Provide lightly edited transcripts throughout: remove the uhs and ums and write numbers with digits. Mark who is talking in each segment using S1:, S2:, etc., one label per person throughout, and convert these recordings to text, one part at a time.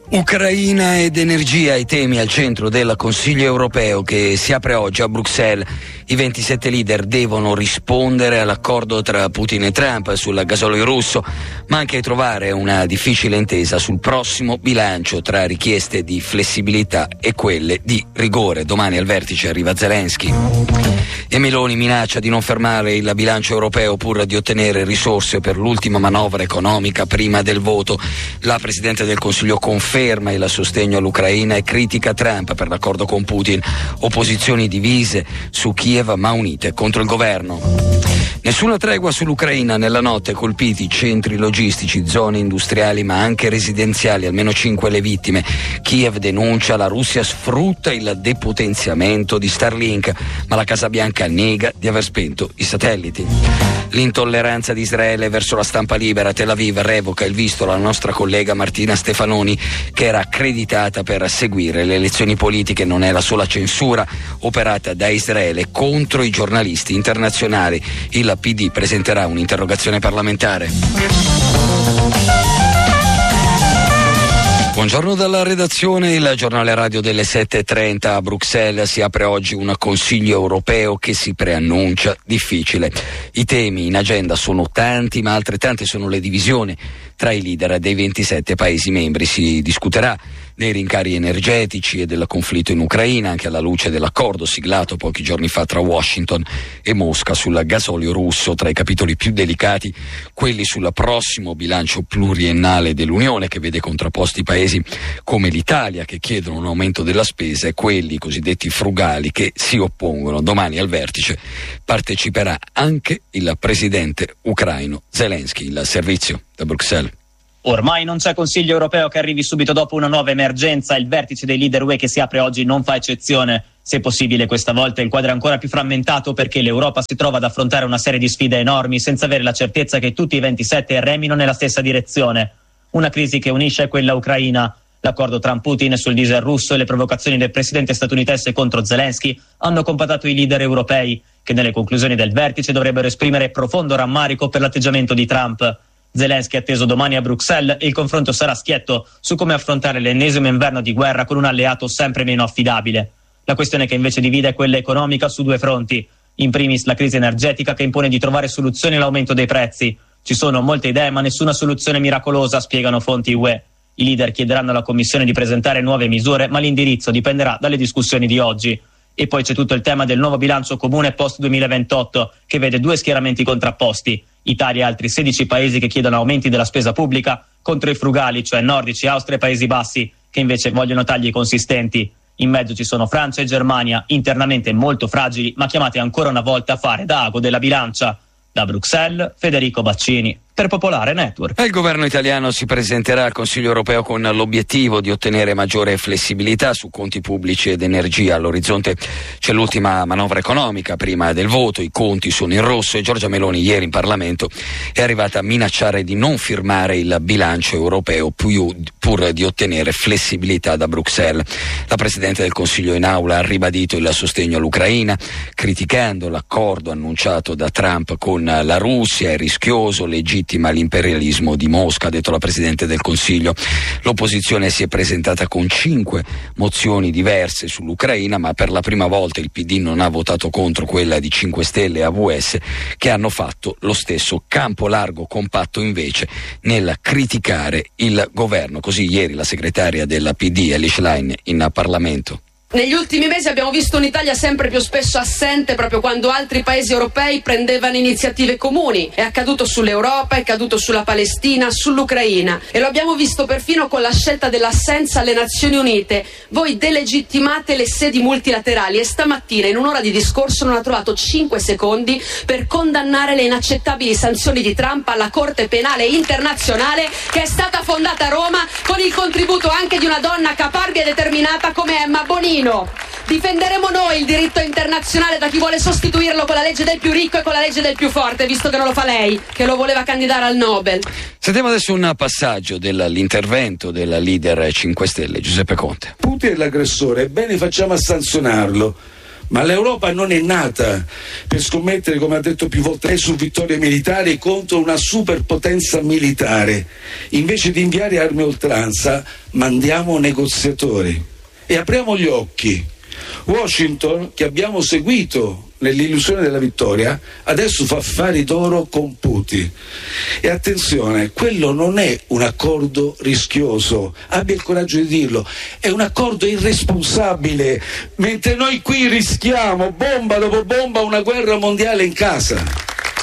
S1: Ucraina ed energia, i temi al centro del Consiglio europeo che si apre oggi a Bruxelles. I 27 leader devono rispondere all'accordo tra Putin e Trump sul gasolio russo, ma anche trovare una difficile intesa sul prossimo bilancio tra richieste di flessibilità e quelle di rigore. Domani al vertice arriva Zelensky. E Meloni minaccia di non fermare il bilancio europeo pur di ottenere risorse per l'ultima manovra economica prima del voto. La Presidente del Consiglio conferma il sostegno all'Ucraina e critica Trump per l'accordo con Putin. Opposizioni divise su Kiev ma unite contro il governo. Nessuna tregua sull'Ucraina. Nella notte colpiti centri logistici, zone industriali ma anche residenziali, almeno 5 le vittime. Kiev denuncia la Russia sfrutta il depotenziamento di Starlink, ma la Casa Bianca nega di aver spento i satelliti. L'intolleranza di Israele verso la stampa libera. Tel Aviv revoca il visto alla nostra collega Martina Stefanoni, che era accreditata per seguire le elezioni politiche. Non è la sola censura operata da Israele contro i giornalisti internazionali. Il PD presenterà un'interrogazione parlamentare. Buongiorno dalla redazione, il giornale radio delle 7:30. A Bruxelles si apre oggi un Consiglio europeo che si preannuncia difficile. I temi in agenda sono tanti, ma altrettante sono le divisioni tra i leader dei 27 Paesi membri. Si discuterà dei rincari energetici e del conflitto in Ucraina, anche alla luce dell'accordo siglato pochi giorni fa tra Washington e Mosca sul gasolio russo. Tra i capitoli più delicati, quelli sul prossimo bilancio pluriennale dell'Unione, che vede contrapposti paesi come l'Italia, che chiedono un aumento della spesa, e quelli cosiddetti frugali che si oppongono. Domani al vertice parteciperà anche il presidente ucraino Zelensky. Il servizio da Bruxelles.
S2: Ormai non c'è Consiglio europeo che arrivi subito dopo una nuova emergenza. Il vertice dei leader UE che si apre oggi non fa eccezione. Se possibile, questa volta il quadro è ancora più frammentato, perché l'Europa si trova ad affrontare una serie di sfide enormi senza avere la certezza che tutti i 27 remino nella stessa direzione. Una crisi che unisce è quella ucraina. L'accordo Trump-Putin sul diesel russo e le provocazioni del presidente statunitense contro Zelensky hanno compattato i leader europei, che nelle conclusioni del vertice dovrebbero esprimere profondo rammarico per l'atteggiamento di Trump. Zelensky è atteso domani a Bruxelles e il confronto sarà schietto su come affrontare l'ennesimo inverno di guerra con un alleato sempre meno affidabile. La questione che invece divide è quella economica su due fronti. In primis la crisi energetica, che impone di trovare soluzioni all'aumento dei prezzi. Ci sono molte idee ma nessuna soluzione miracolosa, spiegano fonti UE. I leader chiederanno alla Commissione di presentare nuove misure, ma l'indirizzo dipenderà dalle discussioni di oggi. E poi c'è tutto il tema del nuovo bilancio comune post-2028, che vede due schieramenti contrapposti. Italia e altri 16 paesi che chiedono aumenti della spesa pubblica contro i frugali, cioè nordici, Austria e Paesi Bassi, che invece vogliono tagli consistenti. In mezzo ci sono Francia e Germania, internamente molto fragili, ma chiamate ancora una volta a fare da ago della bilancia. Da Bruxelles, Federico Baccini, per Popolare Network.
S1: Il governo italiano si presenterà al Consiglio europeo con l'obiettivo di ottenere maggiore flessibilità su conti pubblici ed energia. All'orizzonte c'è l'ultima manovra economica prima del voto, i conti sono in rosso e Giorgia Meloni ieri in Parlamento è arrivata a minacciare di non firmare il bilancio europeo pur di ottenere flessibilità da Bruxelles. La Presidente del Consiglio in aula ha ribadito il sostegno all'Ucraina, criticando l'accordo annunciato da Trump con la Russia. È rischioso, legittima l'imperialismo di Mosca, ha detto la Presidente del Consiglio. L'opposizione si è presentata con 5 mozioni diverse sull'Ucraina, ma per la prima volta il PD non ha votato contro quella di 5 Stelle e AVS, che hanno fatto lo stesso. Campo largo compatto invece nel criticare il governo. Così ieri la segretaria della PD, Elly Schlein, in Parlamento.
S3: Negli ultimi mesi abbiamo visto un'Italia sempre più spesso assente proprio quando altri paesi europei prendevano iniziative comuni. È accaduto sull'Europa, è accaduto sulla Palestina, sull'Ucraina, e lo abbiamo visto perfino con la scelta dell'assenza alle Nazioni Unite. Voi delegittimate le sedi multilaterali e stamattina in un'ora di discorso non ha trovato 5 secondi per condannare le inaccettabili sanzioni di Trump alla Corte Penale Internazionale, che è stata fondata a Roma con il contributo anche di una donna caparbia e determinata come Emma Bonino. Difenderemo noi il diritto internazionale da chi vuole sostituirlo con la legge del più ricco e con la legge del più forte, visto che non lo fa lei, che lo voleva candidare al Nobel.
S1: Sentiamo adesso un passaggio dell'intervento del leader 5 Stelle, Giuseppe Conte.
S4: Putin è l'aggressore, bene facciamo a sanzionarlo. Ma l'Europa non è nata per scommettere, come ha detto più volte, su vittorie militari contro una superpotenza militare. Invece di inviare armi a oltranza, mandiamo negoziatori e apriamo gli occhi. Washington, che abbiamo seguito nell'illusione della vittoria, adesso fa affari d'oro con Putin. E attenzione, quello non è un accordo rischioso, abbia il coraggio di dirlo, è un accordo irresponsabile, mentre noi qui rischiamo bomba dopo bomba una guerra mondiale in casa.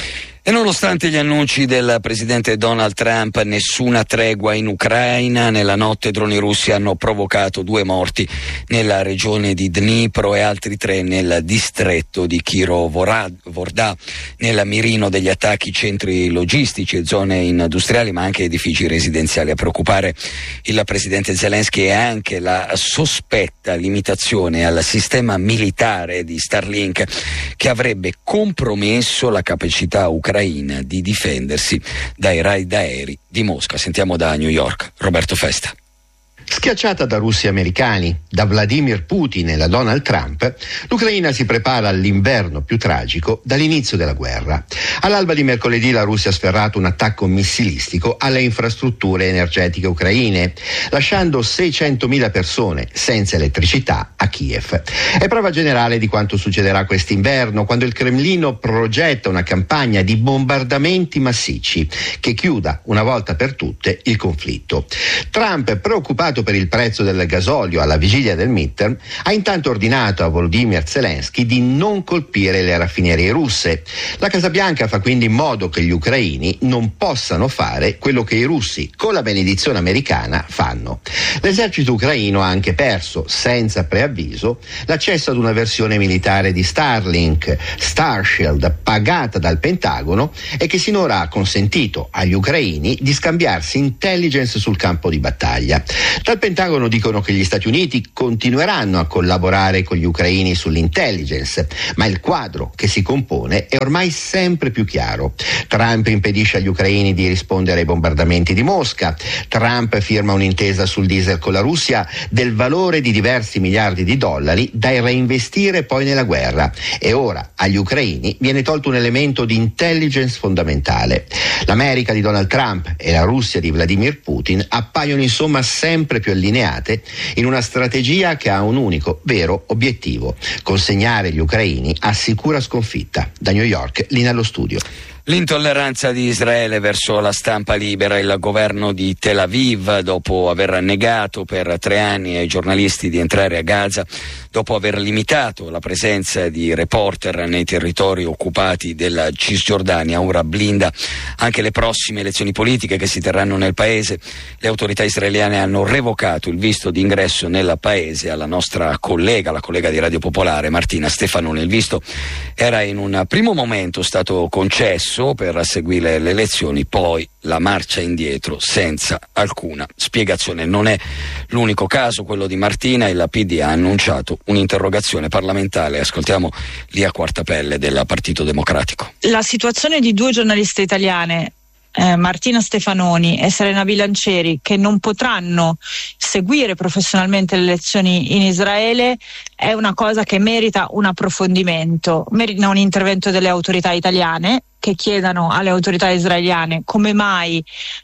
S1: E nonostante gli annunci del presidente Donald Trump, nessuna tregua in Ucraina. Nella notte droni russi hanno provocato 2 morti nella regione di Dnipro e altri 3 nel distretto di Kirovohrad, nel mirino degli attacchi centri logistici e zone industriali, ma anche edifici residenziali. A preoccupare il presidente Zelensky è anche la sospetta limitazione al sistema militare di Starlink, che avrebbe compromesso la capacità ucraina di difendersi dai raid aerei di Mosca. Sentiamo da New York Roberto Festa.
S5: Schiacciata da russi e americani, da Vladimir Putin e da Donald Trump, l'Ucraina si prepara all'inverno più tragico dall'inizio della guerra. All'alba di mercoledì la Russia ha sferrato un attacco missilistico alle infrastrutture energetiche ucraine, lasciando 600.000 persone senza elettricità a Kiev. È prova generale di quanto succederà quest'inverno, quando il Cremlino progetta una campagna di bombardamenti massicci che chiuda una volta per tutte il conflitto. Trump, preoccupato per il prezzo del gasolio alla vigilia del midterm, ha intanto ordinato a Volodymyr Zelensky di non colpire le raffinerie russe. La Casa Bianca fa quindi in modo che gli ucraini non possano fare quello che i russi, con la benedizione americana, fanno. L'esercito ucraino ha anche perso, senza preavviso, l'accesso ad una versione militare di Starlink, Starshield, pagata dal Pentagono e che sinora ha consentito agli ucraini di scambiarsi intelligence sul campo di battaglia. Dal Pentagono dicono che gli Stati Uniti continueranno a collaborare con gli ucraini sull'intelligence, ma il quadro che si compone è ormai sempre più chiaro. Trump impedisce agli ucraini di rispondere ai bombardamenti di Mosca. Trump firma un'intesa sul diesel con la Russia del valore di diversi miliardi di dollari da reinvestire poi nella guerra. E ora agli ucraini viene tolto un elemento di intelligence fondamentale. L'America di Donald Trump e la Russia di Vladimir Putin appaiono insomma sempre più allineate in una strategia che ha un unico vero obiettivo: consegnare gli ucraini a sicura sconfitta. Da New York, linea allo studio.
S1: L'intolleranza di Israele verso la stampa libera. Il governo di Tel Aviv, dopo aver negato per 3 anni ai giornalisti di entrare a Gaza, dopo aver limitato la presenza di reporter nei territori occupati della Cisgiordania, ora blinda anche le prossime elezioni politiche che si terranno nel paese. Le autorità israeliane hanno revocato il visto di ingresso nel paese alla nostra collega, la collega di Radio Popolare, Martina Stefanoni. Il visto era in un primo momento stato concesso per seguire le elezioni, poi la marcia indietro senza alcuna spiegazione. Non è l'unico caso quello di Martina. Il PD ha annunciato un'interrogazione parlamentare. Ascoltiamo Lia Quartapelle del Partito Democratico.
S6: La situazione di 2 giornaliste italiane, Martina Stefanoni e Serena Bilancieri, che non potranno seguire professionalmente le elezioni in Israele, è una cosa che merita un approfondimento, merita un intervento delle autorità italiane, che chiedano alle autorità israeliane come mai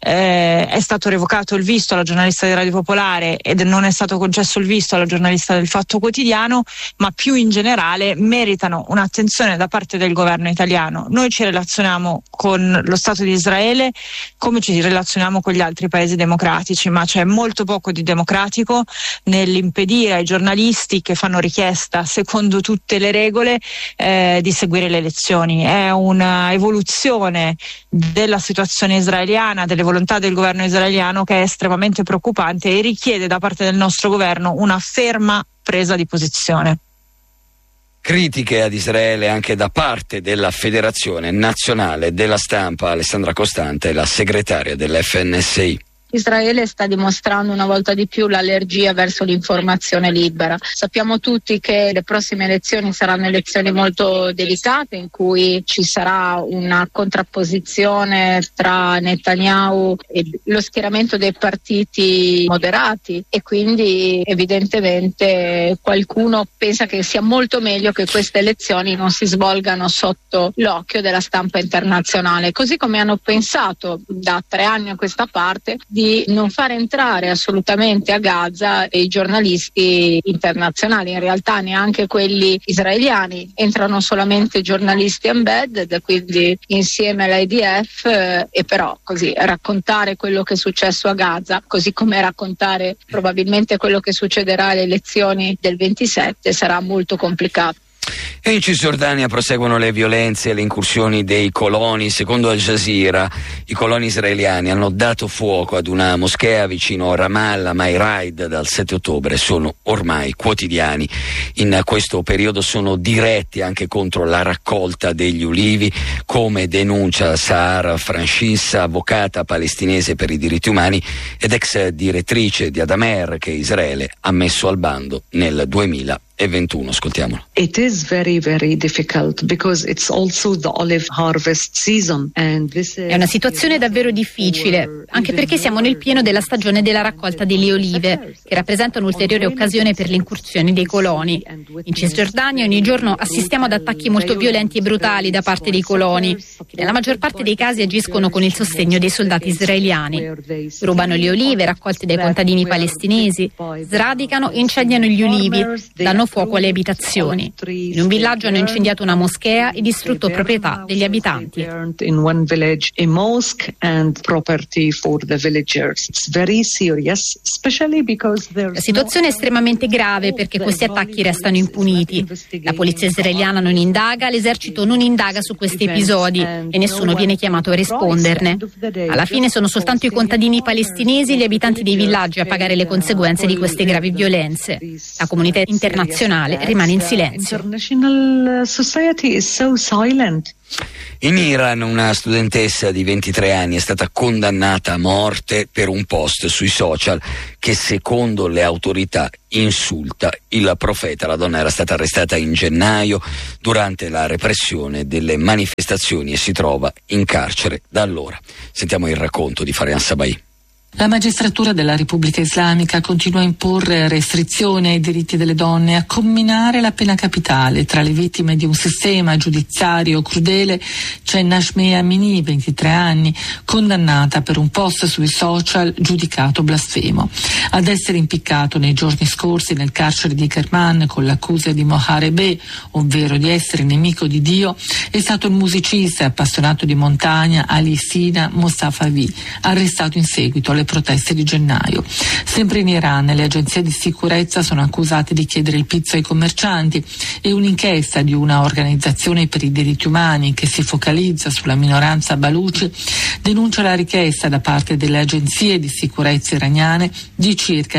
S6: è stato revocato il visto alla giornalista di Radio Popolare ed non è stato concesso il visto alla giornalista del Fatto Quotidiano, ma più in generale meritano un'attenzione da parte del governo italiano. Noi ci relazioniamo con lo Stato di Israele come ci relazioniamo con gli altri paesi democratici, ma c'è molto poco di democratico nell'impedire ai giornalisti che fanno richiesta secondo tutte le regole di seguire le elezioni. È una evoluzione della situazione israeliana, delle volontà del governo israeliano, che è estremamente preoccupante e richiede da parte del nostro governo una ferma presa di posizione.
S1: Critiche ad Israele anche da parte della Federazione Nazionale della Stampa. Alessandra Costante, la segretaria dell'FNSI.
S7: Israele sta dimostrando una volta di più l'allergia verso l'informazione libera. Sappiamo tutti che le prossime elezioni saranno elezioni molto delicate, in cui ci sarà una contrapposizione tra Netanyahu e lo schieramento dei partiti moderati, e quindi evidentemente qualcuno pensa che sia molto meglio che queste elezioni non si svolgano sotto l'occhio della stampa internazionale, così come hanno pensato da 3 anni a questa parte di non far entrare assolutamente a Gaza i giornalisti internazionali. In realtà neanche quelli israeliani, entrano solamente giornalisti embedded, quindi insieme all'IDF, e però così raccontare quello che è successo a Gaza, così come raccontare probabilmente quello che succederà alle elezioni del 27, sarà molto complicato.
S1: E in Cisgiordania proseguono le violenze e le incursioni dei coloni. Secondo Al Jazeera, i coloni israeliani hanno dato fuoco ad una moschea vicino a Ramallah, ma i raid dal 7 ottobre sono ormai quotidiani. In questo periodo sono diretti anche contro la raccolta degli ulivi, come denuncia Sahar Francis, avvocata palestinese per i diritti umani ed ex direttrice di Adamer, che Israele ha messo al bando nel 2021. Ascoltiamolo.
S8: It is very, very difficult because it's also the olive harvest season and this
S9: È una situazione davvero difficile, anche perché siamo nel pieno della stagione della raccolta delle olive, che rappresenta un'ulteriore occasione per le incursioni dei coloni. In Cisgiordania ogni giorno assistiamo ad attacchi molto violenti e brutali da parte dei coloni, che nella maggior parte dei casi agiscono con il sostegno dei soldati israeliani. Rubano le olive raccolte dai contadini palestinesi, sradicano e incendiano gli ulivi, danno fuoco alle abitazioni. In un villaggio hanno incendiato una moschea e distrutto proprietà degli abitanti.
S8: In one village, a mosque and property for the villagers. It's very serious, especially because
S9: La situazione è estremamente grave perché questi attacchi restano impuniti. La polizia israeliana non indaga, l'esercito non indaga su questi episodi e nessuno viene chiamato a risponderne. Alla fine sono soltanto i contadini palestinesi e gli abitanti dei villaggi a pagare le conseguenze di queste gravi violenze. La comunità internazionale rimane in silenzio.
S1: In Iran una studentessa di 23 anni è stata condannata a morte per un post sui social che secondo le autorità insulta il profeta. La donna era stata arrestata in gennaio durante la repressione delle manifestazioni e si trova in carcere da allora. Sentiamo il racconto di Farian Sabai.
S10: La magistratura della Repubblica Islamica continua a imporre restrizioni ai diritti delle donne e a comminare la pena capitale. Tra le vittime di un sistema giudiziario crudele c'è Nashmeh Amini, 23 anni, condannata per un post sui social giudicato blasfemo. Ad essere impiccato nei giorni scorsi nel carcere di Kerman con l'accusa di Moharebe, ovvero di essere nemico di Dio, è stato il musicista e appassionato di montagna Ali Sina Mostafavi, arrestato in seguito alle proteste di gennaio. Sempre in Iran le agenzie di sicurezza sono accusate di chiedere il pizzo ai commercianti e un'inchiesta di una organizzazione per i diritti umani che si focalizza sulla minoranza baluci denuncia la richiesta da parte delle agenzie di sicurezza iraniane di circa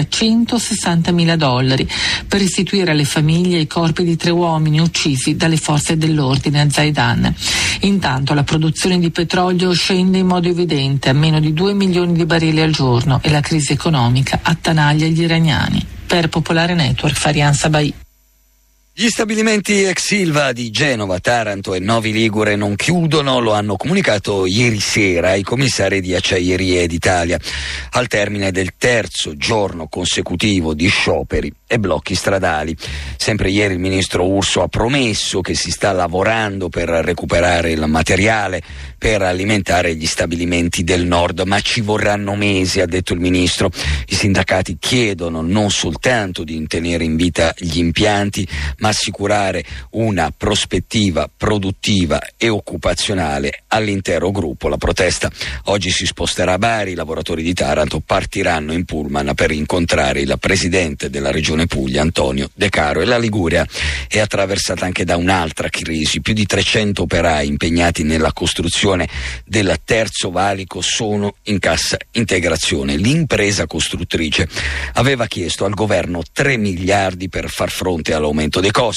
S10: $160.000 per restituire alle famiglie i corpi di 3 uomini uccisi dalle forze dell'ordine a Zaidan. Intanto la produzione di petrolio scende in modo evidente a meno di 2 milioni di barili al giorno e la crisi economica attanaglia gli iraniani. Per Popolare Network, Farian Sabai.
S1: Gli stabilimenti ex Ilva di Genova, Taranto e Novi Ligure non chiudono, lo hanno comunicato ieri sera i commissari di Acciaierie d'Italia, al termine del 3° giorno consecutivo di scioperi e blocchi stradali. Sempre ieri il ministro Urso ha promesso che si sta lavorando per recuperare il materiale per alimentare gli stabilimenti del nord, ma ci vorranno mesi, ha detto il ministro. I sindacati chiedono non soltanto di tenere in vita gli impianti, ma assicurare una prospettiva produttiva e occupazionale all'intero gruppo. La protesta oggi si sposterà a Bari. I lavoratori di Taranto partiranno in pullman per incontrare il presidente della regione Puglia, Antonio De Caro. E la Liguria è attraversata anche da un'altra crisi. Più di 300 operai impegnati nella costruzione del terzo valico sono in cassa integrazione. L'impresa costruttrice aveva chiesto al governo 3 miliardi per far fronte all'aumento dei costi,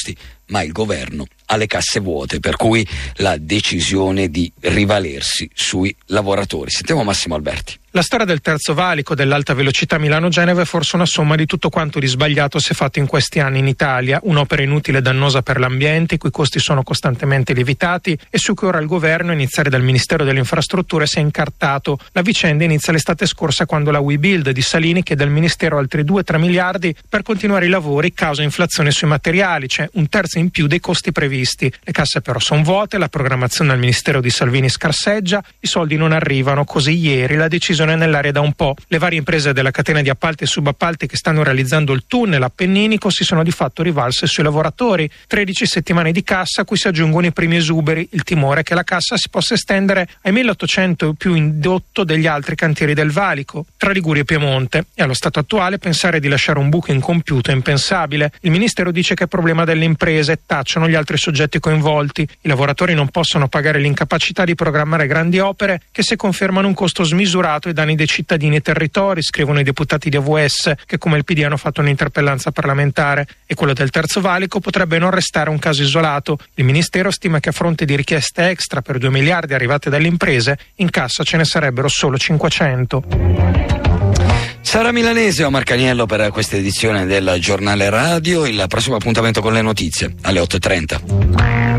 S1: ma il governo ha le casse vuote, per cui la decisione di rivalersi sui lavoratori. Sentiamo Massimo Alberti.
S11: La storia del terzo valico dell'alta velocità Milano-Genova è forse una somma di tutto quanto di sbagliato si è fatto in questi anni in Italia, un'opera inutile e dannosa per l'ambiente, i cui costi sono costantemente lievitati e su cui ora il governo, a iniziare dal Ministero delle Infrastrutture, si è incartato. La vicenda inizia l'estate scorsa, quando la WeBuild di Salini chiede al Ministero altri 2-3 miliardi per continuare i lavori causa inflazione sui materiali, cioè un terzo in più dei costi previsti. Le casse però sono vuote, la programmazione al Ministero di Salvini scarseggia, i soldi non arrivano, così ieri la decisione nell'aria da un po'. Le varie imprese della catena di appalti e subappalti che stanno realizzando il tunnel appenninico si sono di fatto rivalse sui lavoratori. 13 settimane di cassa a cui si aggiungono i primi esuberi. Il timore è che la cassa si possa estendere ai 1800 più indotto degli altri cantieri del valico, tra Liguria e Piemonte. E allo stato attuale pensare di lasciare un buco incompiuto è impensabile. Il Ministero dice che è problema delle imprese, tacciano gli altri soggetti coinvolti. I lavoratori non possono pagare l'incapacità di programmare grandi opere che, se confermano un costo smisurato, ai danni dei cittadini e territori, scrivono i deputati di AVS, che come il PD hanno fatto un'interpellanza parlamentare. E quello del terzo valico potrebbe non restare un caso isolato. Il Ministero stima che a fronte di richieste extra per 2 miliardi arrivate dalle imprese, in cassa ce ne sarebbero solo 500.
S1: Sara Milanese o Marcaniello per questa edizione del Giornale Radio. Il prossimo appuntamento con le notizie alle 8:30.